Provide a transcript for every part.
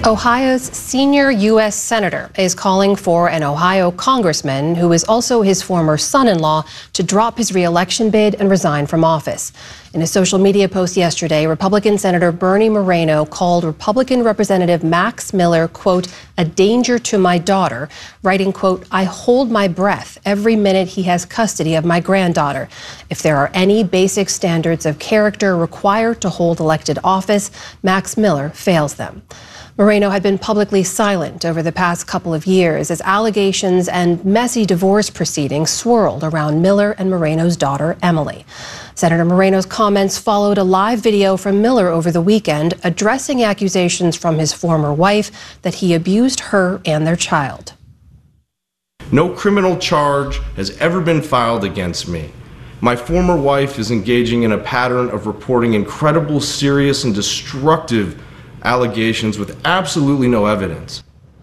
Ohio's senior U.S. senator is calling for an Ohio congressman, who is also his former son-in-law, to drop his re-election bid and resign from office. In a social media post yesterday, Republican Senator Bernie Moreno called Republican Representative Max Miller, quote, "a danger to my daughter," writing, quote, "I hold my breath every minute he has custody of my granddaughter. If there are any basic standards of character required to hold elected office, Max Miller fails them." Moreno had been publicly silent over the past couple of years as allegations and messy divorce proceedings swirled around Miller and Moreno's daughter, Emily. Senator Moreno's comments followed a live video from Miller over the weekend addressing accusations from his former wife that he abused her and their child. No criminal charge has ever been filed against me. My former wife is engaging in a pattern of reporting incredible, serious, and destructive allegations with absolutely no evidence.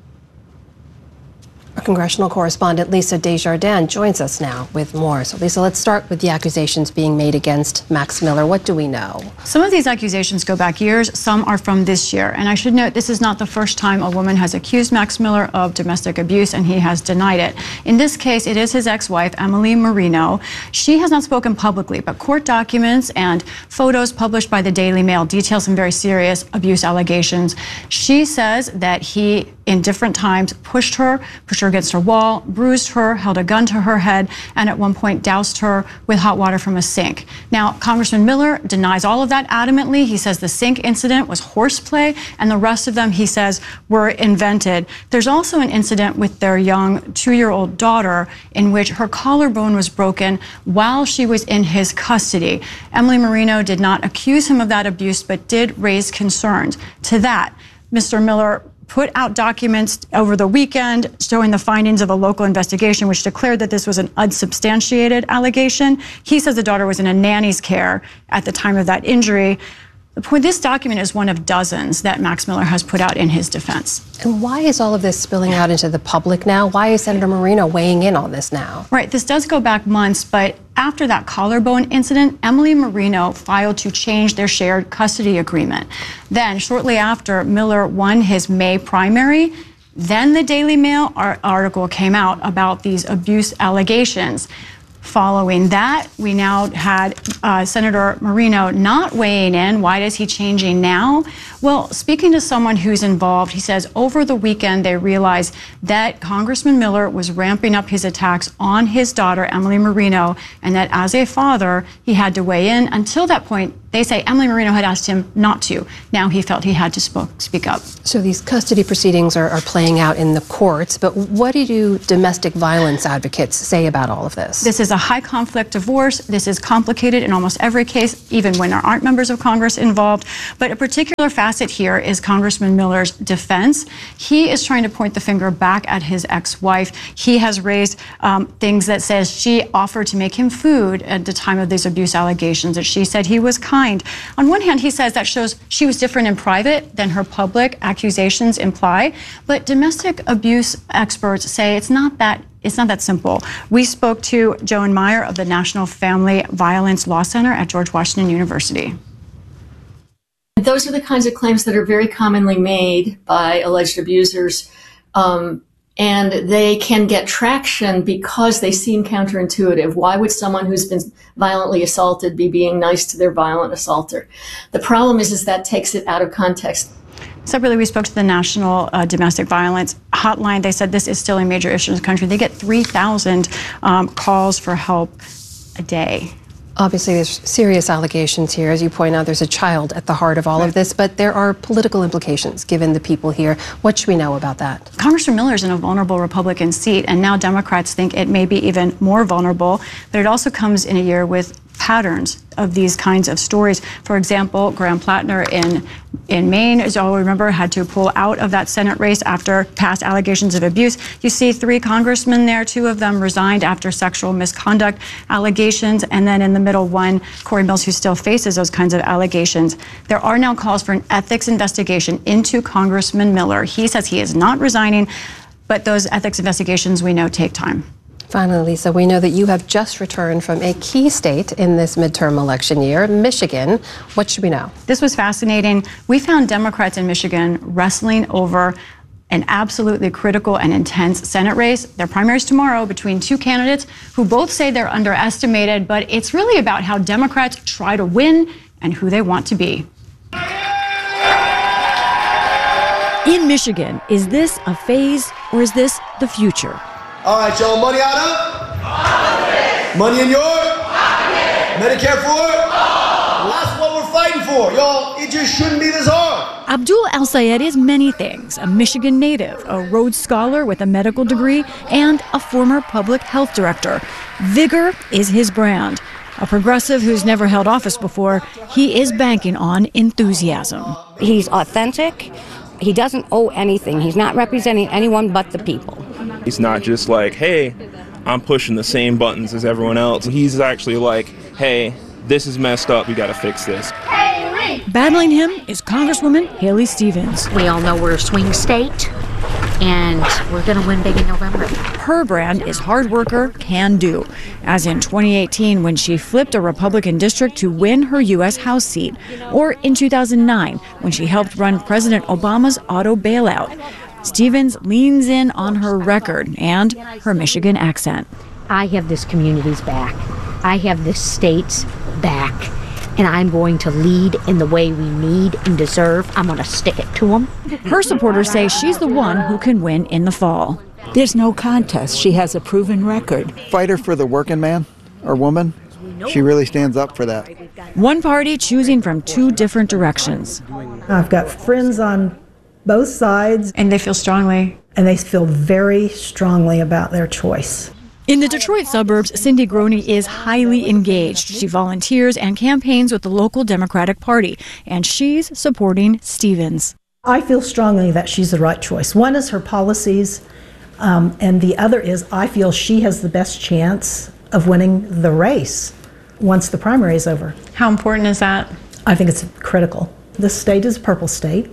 Our congressional correspondent Lisa Desjardins joins us now with more. So Lisa, let's start with the accusations being made against Max Miller. What do we know? Some of these accusations go back years, some are from this year. And I should note, this is not the first time a woman has accused Max Miller of domestic abuse, and he has denied it. In this case, it is his ex-wife, Emily Moreno. She has not spoken publicly, but court documents and photos published by the Daily Mail detail some very serious abuse allegations. She says that he, in different times, pushed her against her wall, bruised her, held a gun to her head, and at one point doused her with hot water from a sink. Now, Congressman Miller denies all of that adamantly. He says the sink incident was horseplay, and the rest of them, he says, were invented. There's also an incident with their young 2-year-old daughter in which her collarbone was broken while she was in his custody. Emily Moreno did not accuse him of that abuse, but did raise concerns. To that, Mr. Miller put out documents over the weekend showing the findings of a local investigation which declared that this was an unsubstantiated allegation. He says the daughter was in a nanny's care at the time of that injury. This document is one of dozens that Max Miller has put out in his defense. And why is all of this spilling out into the public now? Why is Senator Moreno weighing in on this now? Right, this does go back months, but after that collarbone incident, Emily Moreno filed to change their shared custody agreement. Then, shortly after, Miller won his May primary. Then the Daily Mail article came out about these abuse allegations. Following that, we now had Senator Moreno not weighing in. Why is he changing now? Well, speaking to someone who's involved, he says over the weekend they realized that Congressman Miller was ramping up his attacks on his daughter, Emily Moreno, and that as a father, he had to weigh in. Until that point, they say Emily Moreno had asked him not to. Now he felt he had to speak up. So these custody proceedings are playing out in the courts, but what do domestic violence advocates say about all of this? This is a high conflict divorce. This is complicated in almost every case, even when there aren't members of Congress involved. But a particular facet here is Congressman Miller's defense. He is trying to point the finger back at his ex-wife. He has raised things that says she offered to make him food at the time of these abuse allegations, that she said he was kind. On one hand, he says that shows she was different in private than her public accusations imply. But domestic abuse experts say it's not that simple. We spoke to Joan Meyer of the National Family Violence Law Center at George Washington University. Those are the kinds of claims that are very commonly made by alleged abusers. And they can get traction because they seem counterintuitive. Why would someone who's been violently assaulted be being nice to their violent assaulter? The problem is that takes it out of context. Separately, we spoke to the National Domestic Violence Hotline. They said this is still a major issue in the country. They get 3,000 calls for help a day. Obviously, there's serious allegations here. As you point out, there's a child at the heart of all of this, but there are political implications given the people here. What should we know about that? Congressman Miller is in a vulnerable Republican seat, and now Democrats think it may be even more vulnerable. But it also comes in a year with patterns of these kinds of stories. For example, Graham Plattner in Maine, as you all remember, had to pull out of that Senate race after past allegations of abuse. You see 3 congressmen there. 2 of them resigned after sexual misconduct allegations. And then in the middle, one, Corey Mills, who still faces those kinds of allegations. There are now calls for an ethics investigation into Congressman Miller. He says he is not resigning, but those ethics investigations, we know, take time. Finally, Lisa, we know that you have just returned from a key state in this midterm election year, Michigan. What should we know? This was fascinating. We found Democrats in Michigan wrestling over an absolutely critical and intense Senate race. Their primaries tomorrow between two candidates who both say they're underestimated, but it's really about how Democrats try to win and who they want to be. In Michigan, is this a phase or is this the future? All right, y'all, money out of? Politics. Money in your? Pocket. Medicare for? Well, that's what we're fighting for, y'all. It just shouldn't be this hard. Abdul El-Sayed is many things: a Michigan native, a Rhodes Scholar with a medical degree, and a former public health director. Vigor is his brand. A progressive who's never held office before, he is banking on enthusiasm. He's authentic. He doesn't owe anything. He's not representing anyone but the people. He's not just like, hey, I'm pushing the same buttons as everyone else. He's actually like, hey, this is messed up. We got to fix this. Battling him is Congresswoman Haley Stevens. We all know we're a swing state, and we're going to win big in November. Her brand is hard worker, can do, as in 2018 when she flipped a Republican district to win her U.S. House seat, or in 2009 when she helped run President Obama's auto bailout. Stevens leans in on her record and her Michigan accent. I have this community's back. I have this state's back. And I'm going to lead in the way we need and deserve. I'm going to stick it to them. Her supporters say she's the one who can win in the fall. There's no contest. She has a proven record. Fighter for the working man or woman. She really stands up for that. One party choosing from two different directions. I've got friends on both sides. And they feel strongly. And they feel very strongly about their choice. In the Detroit suburbs, Cindy Groney is highly engaged. She volunteers and campaigns with the local Democratic Party, and she's supporting Stevens. I feel strongly that she's the right choice. One is her policies, and the other is I feel she has the best chance of winning the race once the primary is over. How important is that? I think it's critical. This state is a purple state,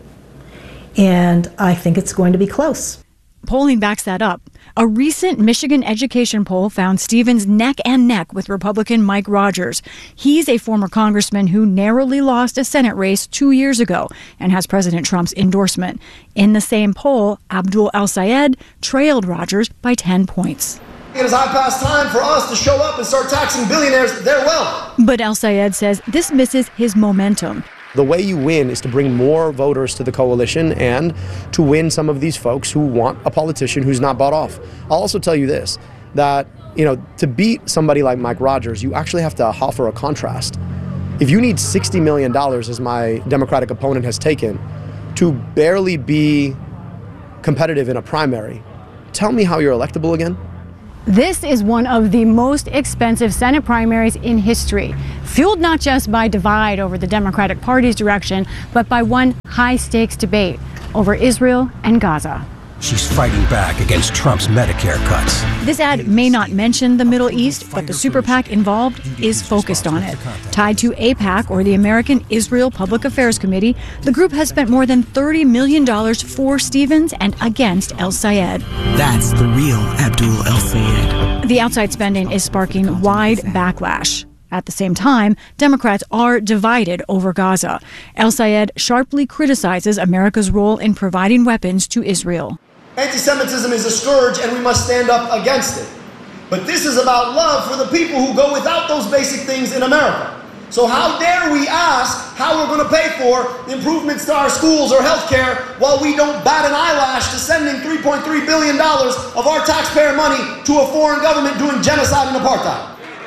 and I think it's going to be close. Polling backs that up. A recent Michigan education poll found Stevens neck and neck with Republican Mike Rogers. He's a former congressman who narrowly lost a Senate race 2 years ago and has President Trump's endorsement. In the same poll, Abdul El-Sayed trailed Rogers by 10 points. It is high past time for us to show up and start taxing billionaires their wealth. But El-Sayed says this misses his momentum. The way you win is to bring more voters to the coalition and to win some of these folks who want a politician who's not bought off. I'll also tell you this, that, to beat somebody like Mike Rogers, you actually have to offer a contrast. If you need $60 million, as my Democratic opponent has taken, to barely be competitive in a primary, tell me how you're electable again. This is one of the most expensive Senate primaries in history, fueled not just by divide over the Democratic Party's direction, but by one high-stakes debate over Israel and Gaza. She's fighting back against Trump's Medicare cuts. This ad may not mention the Middle East, but the super PAC involved is focused on it. Tied to AIPAC, or the American Israel Public Affairs Committee, the group has spent more than $30 million for Stevens and against El-Sayed. That's the real Abdul El-Sayed. The outside spending is sparking wide backlash. At the same time, Democrats are divided over Gaza. El-Sayed sharply criticizes America's role in providing weapons to Israel. Anti-Semitism is a scourge and we must stand up against it. But this is about love for the people who go without those basic things in America. So how dare we ask how we're going to pay for improvements to our schools or health care while we don't bat an eyelash to sending $3.3 billion of our taxpayer money to a foreign government doing genocide and apartheid.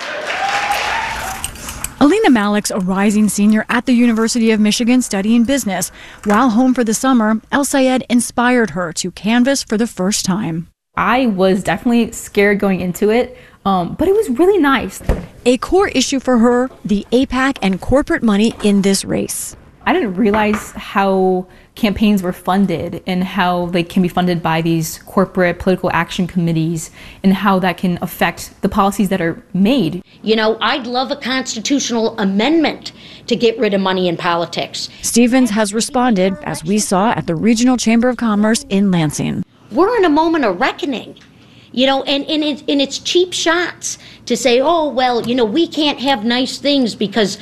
Alina Malik's a rising senior at the University of Michigan studying business. While home for the summer, El-Sayed inspired her to canvass for the first time. I was definitely scared going into it, but it was really nice. A core issue for her, the AIPAC and corporate money in this race. I didn't realize how campaigns were funded and how they can be funded by these corporate political action committees and how that can affect the policies that are made. I'd love a constitutional amendment to get rid of money in politics. Stevens has responded, as we saw at the Regional Chamber of Commerce in Lansing. We're in a moment of reckoning. You know, and it's cheap shots to say, oh, well, you know, we can't have nice things because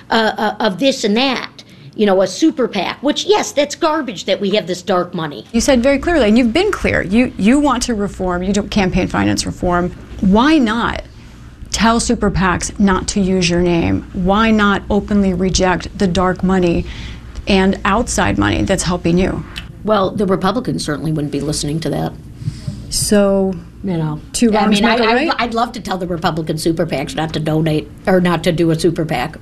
of this and that. You know, a super PAC, which, yes, that's garbage that we have this dark money. You said very clearly, and you've been clear, you want to reform, you do campaign finance reform. Why not tell super PACs not to use your name? Why not openly reject the dark money and outside money that's helping you? Well, the Republicans certainly wouldn't be listening to that. So, you know, two wrongs make a right? I'd love to tell the Republican super PACs not to donate or not to do a super PAC.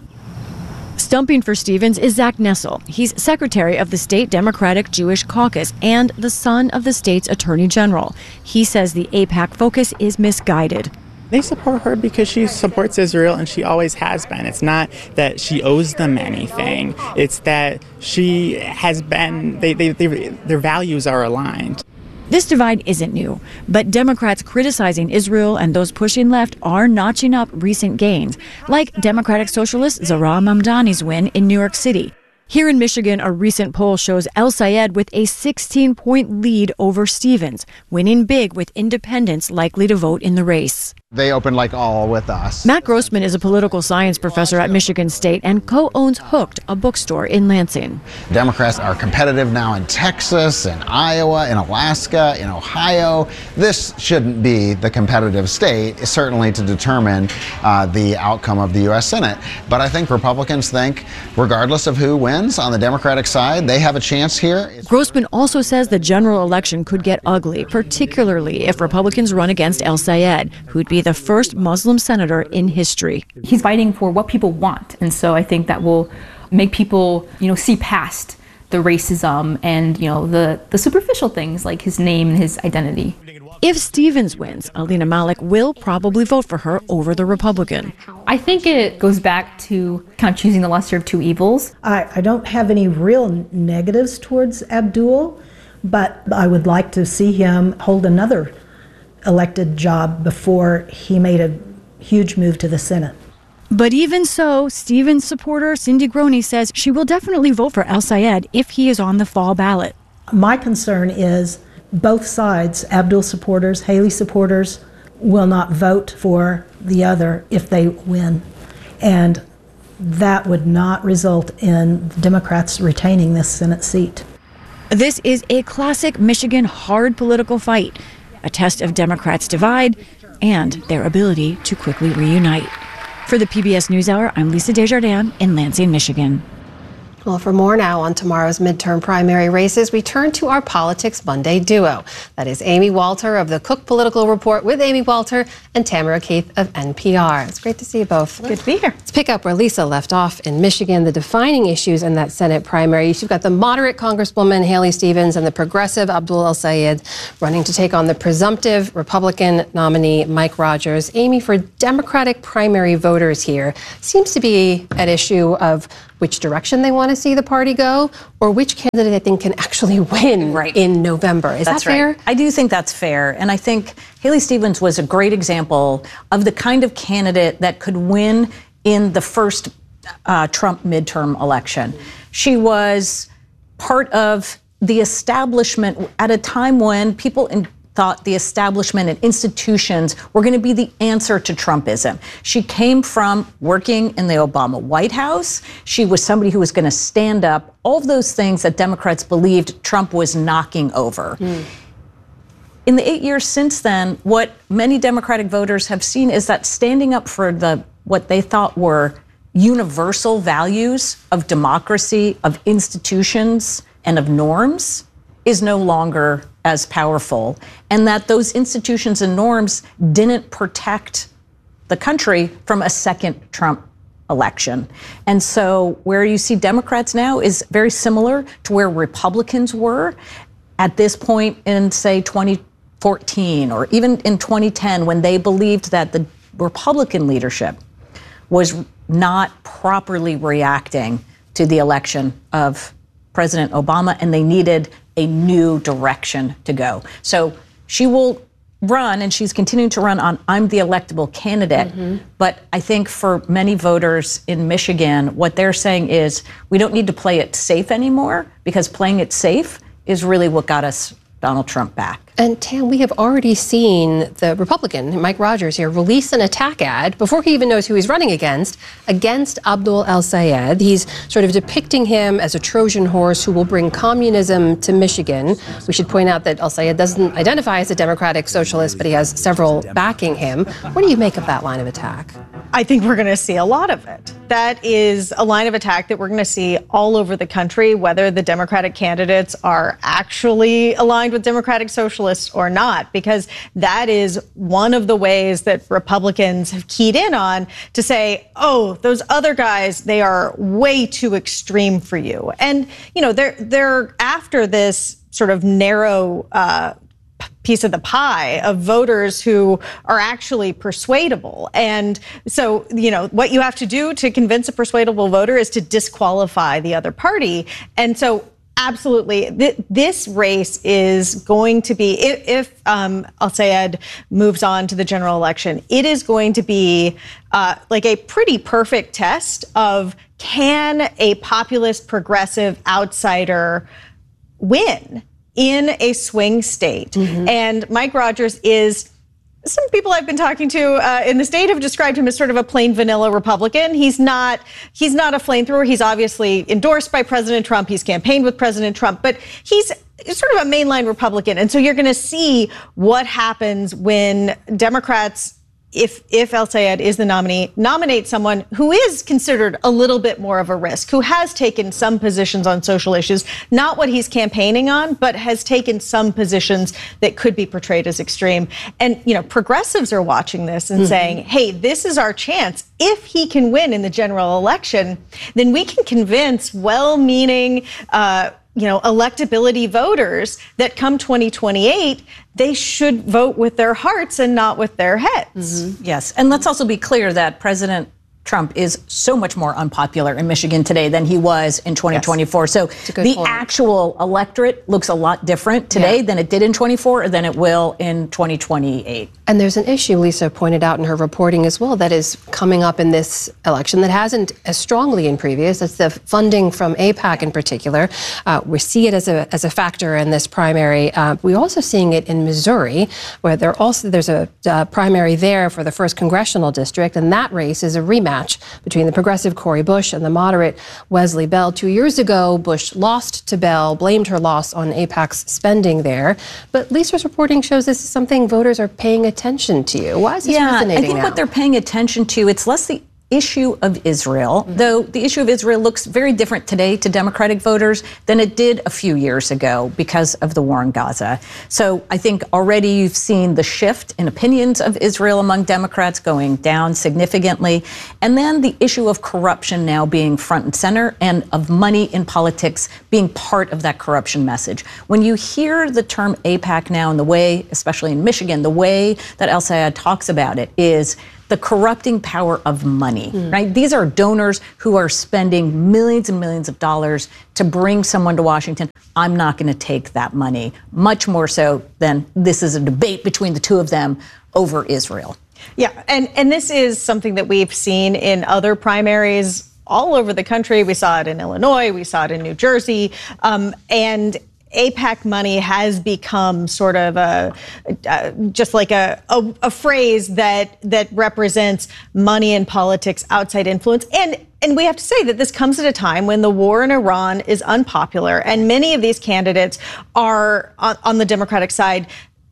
Stumping for Stevens is Zach Nessel. He's secretary of the state Democratic Jewish Caucus and the son of the state's attorney general. He says the AIPAC focus is misguided. They support her because she supports Israel, and she always has been. It's not that she owes them anything. It's that she has been, their values are aligned. This divide isn't new, but Democrats criticizing Israel and those pushing left are notching up recent gains, like Democratic Socialist Zahra Mamdani's win in New York City. Here in Michigan, a recent poll shows El Sayed with a 16-point lead over Stevens, winning big with independents likely to vote in the race. They opened like all with us. Matt Grossman is a political science professor at Michigan State and co-owns Hooked, a bookstore in Lansing. Democrats are competitive now in Texas, in Iowa, in Alaska, in Ohio. This shouldn't be the competitive state, certainly to determine the outcome of the U.S. Senate. But I think Republicans think, regardless of who wins on the Democratic side, they have a chance here. Grossman also says the general election could get ugly, particularly if Republicans run against El Sayed, who'd be the first Muslim senator in history. He's fighting for what people want, and so I think that will make people, see past the racism and, the superficial things like his name and his identity. If Stevens wins, Alina Malik will probably vote for her over the Republican. I think it goes back to kind of choosing the lesser of two evils. I don't have any real negatives towards Abdul, but I would like to see him hold another elected job before he made a huge move to the Senate. But even so, Stevens supporter Cindy Groney says she will definitely vote for El Sayed if he is on the fall ballot. My concern is both sides, Abdul supporters, Haley supporters, will not vote for the other if they win. And that would not result in Democrats retaining this Senate seat. This is a classic Michigan hard political fight, a test of Democrats' divide and their ability to quickly reunite. For the PBS NewsHour, I'm Lisa Desjardins in Lansing, Michigan. Well, for more now on tomorrow's midterm primary races, we turn to our Politics Monday duo. That is Amy Walter of the Cook Political Report with Amy Walter and Tamara Keith of NPR. It's great to see you both. Good to be here. Let's pick up where Lisa left off in Michigan, the defining issues in that Senate primary. You've got the moderate Congresswoman Haley Stevens and the progressive Abdul El Sayed running to take on the presumptive Republican nominee Mike Rogers. Amy, for Democratic primary voters here, seems to be at issue of which direction they want to see the party go, or which candidate I think can actually win in November. Is that fair? Right. I do think that's fair. And I think Haley Stevens was a great example of the kind of candidate that could win in the first Trump midterm election. She was part of the establishment at a time when people thought the establishment and institutions were going to be the answer to Trumpism. She came from working in the Obama White House. She was somebody who was going to stand up, all of those things that Democrats believed Trump was knocking over. In the 8 years since then, what many Democratic voters have seen is that standing up for what they thought were universal values of democracy, of institutions, and of norms is no longer as powerful, and that those institutions and norms didn't protect the country from a second Trump election. And so where you see Democrats now is very similar to where Republicans were at this point in, say, 2014 or even in 2010, when they believed that the Republican leadership was not properly reacting to the election of President Obama, and they needed a new direction to go. So she will run, and she's continuing to run on, I'm the electable candidate. But I think for many voters in Michigan, what they're saying is we don't need to play it safe anymore, because playing it safe is really what got us Donald Trump back. And Tam, we have already seen the Republican, Mike Rogers here, release an attack ad before he even knows who he's running against Abdul El-Sayed. He's sort of depicting him as a Trojan horse who will bring communism to Michigan. We should point out that El-Sayed doesn't identify as a democratic socialist, but he has several backing him. What do you make of that line of attack? I think we're going to see a lot of it. That is a line of attack that we're going to see all over the country, whether the Democratic candidates are actually aligned with Democratic socialists or not, because that is one of the ways that Republicans have keyed in on to say, oh, those other guys, they are way too extreme for you. And, you know, they're after this sort of narrow piece of the pie of voters who are actually persuadable. And so, you know, what you have to do to convince a persuadable voter is to disqualify the other party. And so absolutely, this race is going to be, if El-Sayed moves on to the general election, it is going to be like a pretty perfect test of, can a populist progressive outsider win in a swing state? And Mike Rogers is, some people I've been talking to in the state have described him as sort of a plain vanilla Republican. He's not a flamethrower. He's obviously endorsed by President Trump. He's campaigned with President Trump, but he's sort of a mainline Republican. And so you're going to see what happens when Democrats, if El-Sayed is the nominee, nominate someone who is considered a little bit more of a risk, who has taken some positions on social issues, not what he's campaigning on, but has taken some positions that could be portrayed as extreme. And, you know, progressives are watching this and saying, hey, this is our chance. If he can win in the general election, then we can convince well-meaning, electability voters that come 2028, they should vote with their hearts and not with their heads. Yes, and let's also be clear that President Trump is so much more unpopular in Michigan today than he was in 2024. Yes. So the actual electorate looks a lot different today than it did in 24 or than it will in 2028. And there's an issue Lisa pointed out in her reporting as well that is coming up in this election that hasn't as strongly in previous. That's the funding from AIPAC in particular. We see it as a factor in this primary. We're also seeing it in Missouri, where there's a primary there for the 1st congressional district, and that race is a rematch between the progressive Cori Bush and the moderate Wesley Bell. 2 years ago, Bush lost to Bell, blamed her loss on AIPAC's spending there. But Lisa's reporting shows this is something voters are paying attention to. Why is this resonating I think now? what they're paying attention to, it's less the issue of Israel, though the issue of Israel looks very different today to Democratic voters than it did a few years ago because of the war in Gaza. So I think already you've seen the shift in opinions of Israel among Democrats going down significantly. And then the issue of corruption now being front and center, and of money in politics being part of that corruption message. When you hear the term AIPAC now, and the way, especially in Michigan, the way that El-Sayed talks about it is the corrupting power of money, right? These are donors who are spending millions and millions of dollars to bring someone to Washington. I'm not going to take that money, much more so than this is a debate between the two of them over Israel. Yeah, and this is something that we've seen in other primaries all over the country. We saw it in Illinois, we saw it in New Jersey, and AIPAC money has become sort of just like a phrase that represents money in politics, outside influence. And we have to say that this comes at a time when the war in Iran is unpopular, and many of these candidates are on the Democratic side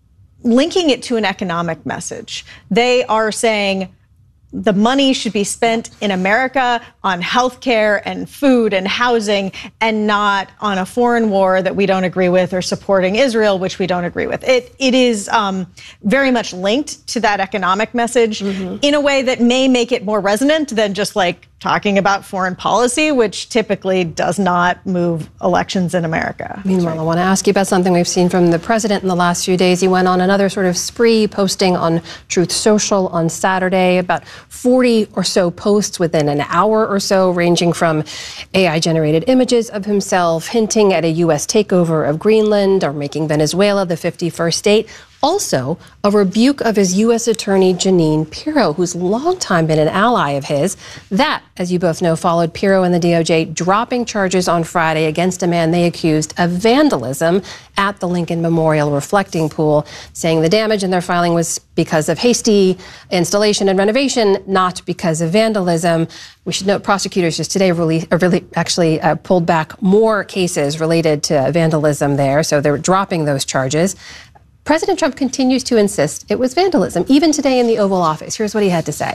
linking it to an economic message. They are saying the money should be spent in America on healthcare and food and housing, and not on a foreign war that we don't agree with, or supporting Israel, which we don't agree with. It is very much linked to that economic message in a way that may make it more resonant than just like talking about foreign policy, which typically does not move elections in America. Meanwhile, I want to ask you about something we've seen from the president in the last few days. He went on another sort of spree, posting on Truth Social on Saturday, about 40 or so posts within an hour or so, ranging from AI-generated images of himself, hinting at a U.S. takeover of Greenland, or making Venezuela the 51st state, Also, a rebuke of his U.S. Attorney Jeanine Pirro, who's long time been an ally of his. That, as you both know, followed Pirro and the DOJ dropping charges on Friday against a man they accused of vandalism at the Lincoln Memorial reflecting pool, saying the damage in their filing was because of hasty installation and renovation, not because of vandalism. We should note prosecutors just today pulled back more cases related to vandalism there, so they're dropping those charges. President Trump continues to insist it was vandalism, even today in the Oval Office. Here's what he had to say.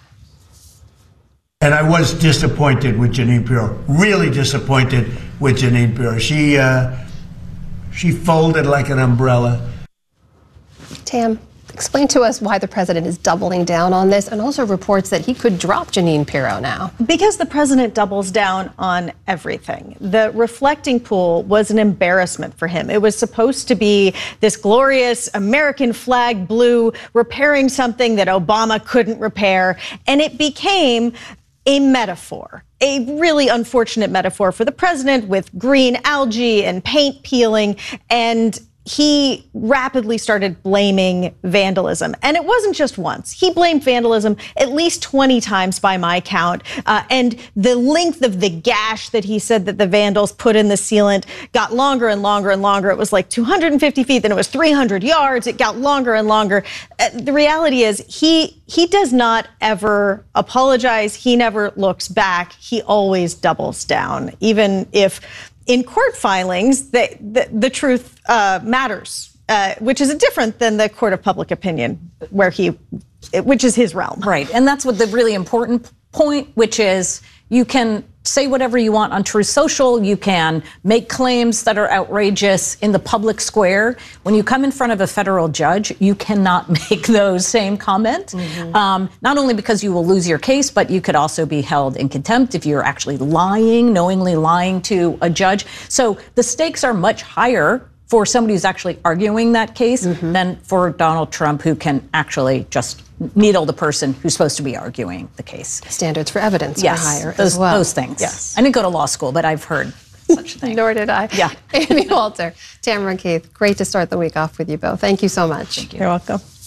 And I was disappointed with Jeanine Pirro, really disappointed with Jeanine Pirro. She folded like an umbrella. Tam, explain to us why the president is doubling down on this, and also reports that he could drop Jeanine Pirro now. Because the president doubles down on everything. The reflecting pool was an embarrassment for him. It was supposed to be this glorious American flag blue repairing something that Obama couldn't repair, and it became a metaphor, a really unfortunate metaphor for the president, with green algae and paint peeling, and he rapidly started blaming vandalism. And it wasn't just once. He blamed vandalism at least 20 times by my count. And the length of the gash that he said that the vandals put in the sealant got longer and longer and longer. It was like 250 feet, then it was 300 yards. It got longer and longer. The reality is he does not ever apologize. He never looks back. He always doubles down, even if in court filings, the truth matters, which is different than the court of public opinion, which is his realm. Right, and that's what the really important point, which is you can say whatever you want on Truth Social, you can make claims that are outrageous in the public square. When you come in front of a federal judge, you cannot make those same comments, not only because you will lose your case, but you could also be held in contempt if you're actually lying, knowingly lying to a judge. So the stakes are much higher for somebody who's actually arguing that case than for Donald Trump, who can actually just needle the person who's supposed to be arguing the case. Standards for evidence are higher those, as well. Those things. Yes. I didn't go to law school, but I've heard such things. Nor did I. Yeah. Amy Walter, Tamara Keith, great to start the week off with you both. Thank you so much. You're welcome.